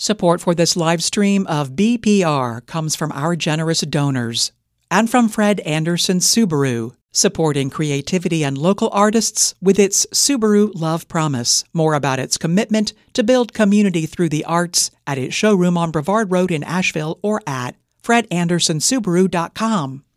Support for this live stream of BPR comes from our generous donors and from Fred Anderson Subaru, supporting creativity and local artists with its Subaru Love Promise. More about its commitment to build community through the arts at its showroom on Brevard Road in Asheville or at fredandersonsubaru.com.